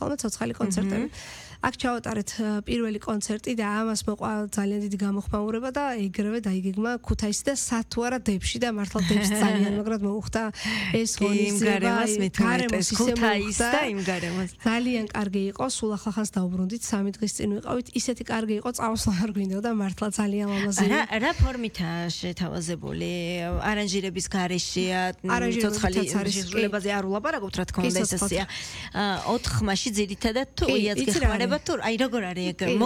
ხოლმე ცოცხალი კონცერტები. აქ ჩავატარეთ პირველი კონცერტი და ამას მოყვა ძალიან დიდი გამოხმაურება და ეგრევე დაიგეგმა ქუთაისი და სათუ არა დებში და მართლა დებში ძალიან მაგრამ მოუხდა ეს ღონისძიება გარემოს ქუთაის და იმ გარემოს ძალიან კარგი იყო სულ ახალხანს დავბრუნდით 3 დღის წინ ვიყავით ისეთი კარგი იყო წავსვლა არ გვინდა და მართლა ძალიან ლამაზი რა ფორმითაა შეთავაზებული არანჟირების გარეშეა ცოცხალი შესრულებაზე არ ვლაპარაკობთ რა თქმა უნდა ეს ასეა 4 ხმაში ძირითადად თუ იაზგე ხმარება თუ აი როგორ არის ეგ